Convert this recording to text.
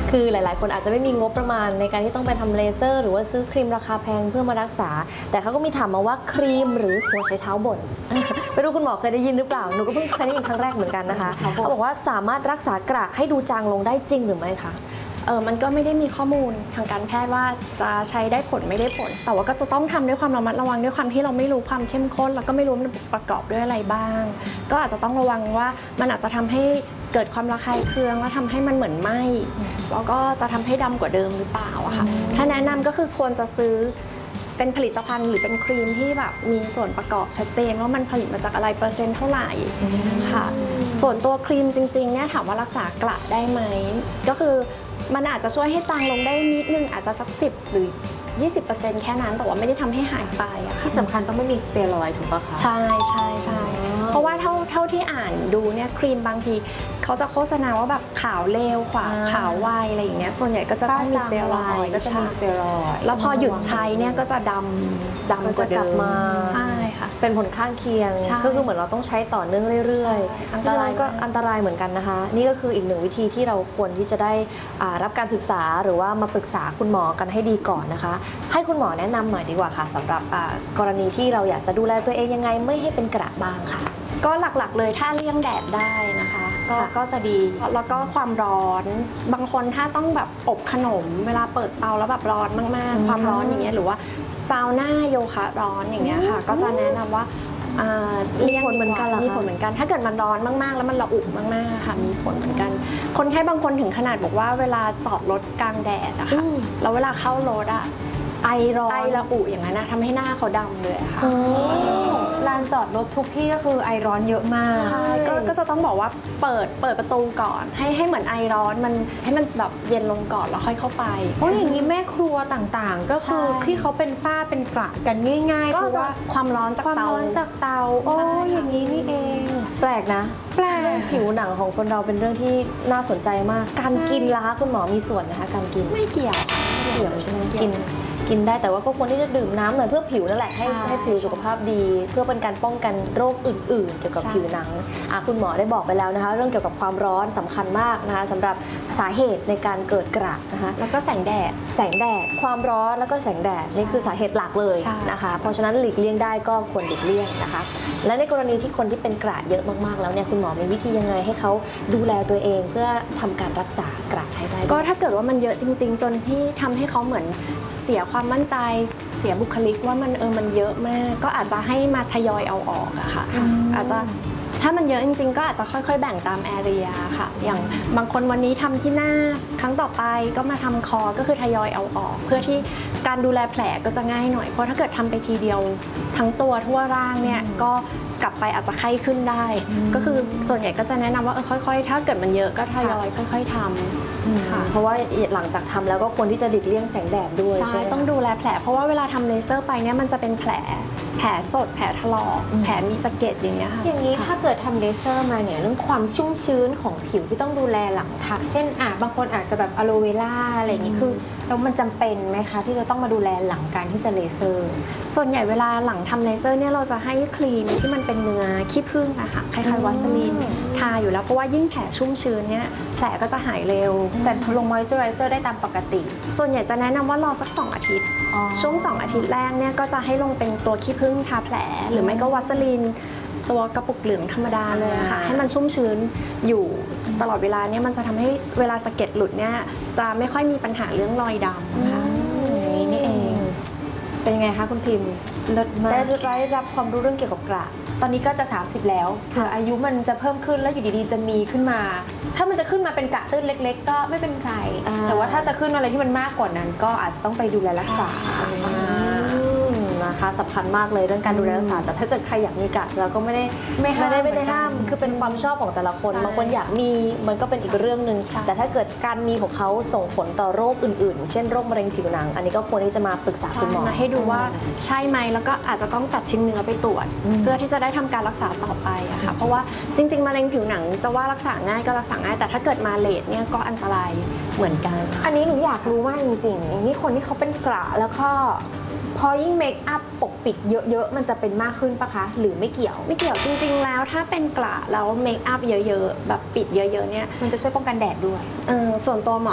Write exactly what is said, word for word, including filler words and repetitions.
คือหลายๆ คนอาจจะไม่มีงบประมาณในการที่ต้องไปทำเลเซอร์หรือว่าซื้อครีมราคาแพงเพื่อมารักษาแต่เขาก็มีถามมาว่าครีมหรือหัวไชเท้าบด ไม่รู้คุณหมอเคยได้ยินหรือเปล่าหนูก็เพิ่งเคยได้ยินครั้งแรกเหมือนกันนะคะเขาบอกว่าสามารถรักษากระให้ดูจางลงได้จริงหรือไม่คะเออมันก็ไม่ได้มีข้อมูลทางการแพทย์ว่าจะใช้ได้ผลไม่ได้ผลแต่ว่าก็จะต้องทำด้วยความระมัดระวังด้วยความที่เราไม่รู้ความเข้มข้นแล้วก็ไม่รู้มันประกอบด้วยอะไรบ้างก็อาจจะต้องระวังว่ามันอาจจะทำให้เกิดความระคายเคืองแล้วทำให้มันเหมือนไหม้แล้วก็จะทำให้ดำกว่าเดิมหรือเปล่าอะค่ะถ้าแนะนำก็คือควรจะซื้อเป็นผลิตภัณฑ์หรือเป็นครีมที่แบบมีส่วนประกอบชัดเจนว่ามันผลิตมาจากอะไรเปอร์เซ็นต์เท่าไหร่ค่ะส่วนตัวครีมจริงๆเนี่ยถามว่ารักษากระได้ไหมก็คือมันอาจจะช่วยให้จางลงได้นิดนึงอาจจะสักสิบหรือยี่สิบเปอร์เซ็นต์ แค่นั้นแต่ว่าไม่ได้ทำให้หายไปอะที่สำคัญต้องไม่มีสเตียรอยด์ถูกปะคะใช่ใช่ใช่เพราะว่าเท่าเท่าที่อ่านดูเนี่ยครีมบางทีเขาจะโฆษณาว่าแบบขาวเร็วขวาขาวไวอะไรอย่างเงี้ยส่วนใหญ่ก็จะต้องมีสเตียรอยด์ก็จะมีสเตียรอยด์แล้วพอหยุดใช้เนี่ยก็จะดำดำกว่าเดิมใช่ค่ะเป็นผลข้างเคียงก็คือเหมือนเราต้องใช้ต่อเนื่องเรื่อยๆอันตรายก็อันตรายเหมือนกันนะคะนี่ก็คืออีกหนึ่งวิธีที่เราควรที่จะได้รับการศึกษาหรือว่ามาปรึกษาคุณหมอกันให้ดีก่อนนะคะให้คุณหมอแนะนำหน่อยดีกว่าค่ะสำหรับกรณีที่เราอยากจะดูแลตัวเองยังไงไม่ให้เป็นกระบ้างค่ะก็หลักๆเลยถ้าเลี่ยงแดดได้นะคะก็ก็จะดีแล้วก็ความร้อนบางคนถ้าต้องแบบอบขนมเวลาเปิดเตาแล้วแบบร้อนมากๆความร้อนอย่างเงี้ยหรือว่าซาวน่าโยคะร้อนอย่างเงี้ยค่ะก็จะแนะนำว่าเลี่ยงเหมือนกันมีผลเหมือนกันถ้าเกิดมันร้อนมากๆแล้วมันระอุมากๆค่ะมีผลเหมือนกันคนไข้บางคนถึงขนาดบอกว่าเวลาจอดรถกลางแดดอะค่ะแล้วเวลาเข้ารถอะไอร้อนไอระอุอย่างนั้นนะทำให้หน้าเขาดำเลยค่ะลานจอดรถทุกที่ก็คือไอร้อนเยอะมากใช่ก็จะต้องบอกว่าเปิดเปิดประตูก่อนให้ให้เหมือนไอร้อนมันให้มันแบบเย็นลงก่อนแล้วค่อยเข้าไปเพราะอย่างนี้แม่ครัวต่างๆก็คือที่เขาเป็นฝ้าเป็นกระกันง่ายๆเพราะว่าความร้อนจากเตาความร้อนจากเตาโอ้อย่างนี้นี่เองแปลกนะแปลกผิวหนังของคนเราเป็นเรื่องที่น่าสนใจมากการกินล่ะคะคุณหมอมีส่วนนะคะการกินไม่เกี่ยวไม่เกี่ยวใช่ไหมกินกินได้แต่ว่าก็ควรที่จะดื่มน้ำหน่อยเพื่อผิวนั่นแหละให้ให้ผิวสุขภาพดีเพื่อเป็นการป้องกันโรคอื่นๆเกี่ยวกับผิวหนังคุณหมอได้บอกไปแล้วนะคะเรื่องเกี่ยวกับความร้อนสำคัญมากนะคะสำหรับสาเหตุในการเกิดกระนะคะแล้วก็แสงแดดแสงแดดความร้อนแล้วก็แสงแดดนี่คือสาเหตุหลักเลยนะคะเพราะฉะนั้นหลีกเลี่ยงได้ก็ควรหลีกเลี่ยงนะคะและในกรณีที่คนที่เป็นกระเยอะมากๆแล้วเนี่ยคุณหมอมีวิธียังไงให้เขาดูแลตัวเองเพื่อทำการรักษากระให้ได้ก็ถ้าเกิดว่ามันเยอะจริงๆจนที่ทำให้เขาเหมือนเสียความมั่นใจเสียบุคลิกว่ามันเออมันเยอะมากก็อาจจะให้มาทยอยเอาออกอะค่ะอาจจะถ้ามันเยอะจริงๆก็อาจจะค่อยๆแบ่งตามแอเรียค่ะอย่างบางคนวันนี้ทำที่หน้าครั้งต่อไปก็มาทำคอก็คือทยอยเอาออกเพื่อที่การดูแลแผลก็จะง่ายหน่อยเพราะถ้าเกิดทำไปทีเดียวทั้งตัวทั่วร่างเนี่ยก็กลับไปอาจจะไข้ขึ้นได้ก็คือส่วนใหญ่ก็จะแนะนำว่าเออค่อยๆถ้าเกิดมันเยอะก็ทยอยค่อยๆทำค่ะเพราะว่าหลังจากทำแล้วก็ควรที่จะหลีกเลี่ยงแสงแดดด้วยใช่ต้องดูแลแผลเพราะว่าเวลาทำเลเซอร์ไปเนี่ยมันจะเป็นแผลแผลสดแผลถลอกแผลมีสะเก็ดอย่างเงี้ยค่ะอย่างนี้ถ้าเกิดทำเลเซอร์มาเนี่ยเรื่องความชุ่มชื้นของผิวที่ต้องดูแลหลังถักเช่นอ่ะบางคนอาจจะแบบอะโลเวล่าอะไรอย่างนี้คือแล้วมันจำเป็นไหมคะที่จะต้องมาดูแลหลังการที่จะเลเซอร์ส่วนใหญ่เวลาหลังทำเลเซอร์เนี่ยเราจะให้ครีมที่มันเป็นเนื้อขี้ผึ้งอะค่ะคล้ายๆวัสลีนทาอยู่แล้วเพราะว่ายิ่งแผลชุ่มชื้นเนี่ยแผลก็จะหายเร็วแต่ลงมอยเจอไรเซอร์ได้ตามปกติส่วนใหญ่จะแนะนำว่ารอสักสองอาทิตย์ช่วงสองอาทิตย์แรกเนี่ยก็จะให้ลงเป็นตัวขี้ผึ้งทาแผลหรือไม่ก็วัสลีนตัวกระปุกเหลืองธรรมดาเลยค่ะให้มันชุ่มชื้นอยู่ตลอดเวลาเนี่ยมันจะทำให้เวลาสะเก็ดหลุดเนี่ยจะไม่ค่อยมีปัญหาเรื่องรอยดำค่ะอย่างนี้นี่เองเป็นยังไงคะคุณพิมพ์ได้ได้รับความรู้เรื่องเกี่ยวกับกระตอนนี้ก็จะสามสิบแล้วเผื่ออายุมันจะเพิ่มขึ้นแล้วอยู่ดีๆจะมีขึ้นมาถ้ามันจะขึ้นมาเป็นกระตื้นเล็กๆก็ไม่เป็นไรแต่ว่าถ้าจะขึ้นอะไรที่มันมากกว่านั้นก็อาจจะต้องไปดูแลรักษานะคะสำคัญมากเลยเรื่องการดูแลรักษาแต่ถ้าเกิดใครอยากมีกระเราก็ไม่ได้ไม่ได้ไม่ได้ห้ามคือเป็นความชอบของแต่ละคนบางคนอยากมีมันก็เป็นอีกเรื่องหนึ่งแต่ถ้าเกิดการมีของเขาส่งผลต่อโรคอื่นๆเช่นโรคมะเร็งผิวหนังอันนี้ก็ควรที่จะมาปรึกษาคุณหมอให้ดูว่าใช่ไหมแล้วก็อาจจะต้องตัดชิ้นเนื้อไปตรวจเพื่อที่จะได้ทำการรักษาต่อไปอะค่ะเพราะว่าจริงๆมะเร็งผิวหนังจะว่ารักษาง่ายก็รักษาง่ายแต่ถ้าเกิดมาเลทเนี่ยก็อันตรายเหมือนกันอันนี้หนูอยากรู้มากจริงๆอย่างนี้คนที่เขาเป็นกระแล้วก็พอยิ่งเมคอัพปกปิดเยอะๆมันจะเป็นมากขึ้นปะคะหรือไม่เกี่ยวไม่เกี่ยวจริงๆแล้วถ้าเป็นกระแล้วเมคอัพเยอะๆแบบปิดเยอะๆเนี่ยมันจะช่วยป้องกันแดดด้วยเออส่วนตัวหมอ